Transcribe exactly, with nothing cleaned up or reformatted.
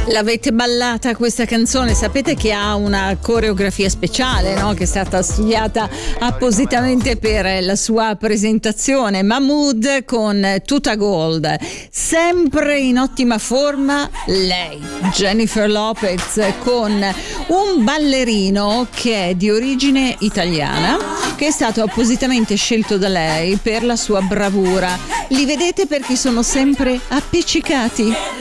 L'avete ballata questa canzone? Sapete che ha una coreografia speciale, no? Che è stata studiata appositamente per la sua presentazione. Mahmood con Tuta Gold. Sempre in ottima forma lei, Jennifer Lopez, con un ballerino che è di origine italiana, che è stato appositamente scelto da lei per la sua bravura. Li vedete perché sono sempre appiccicati.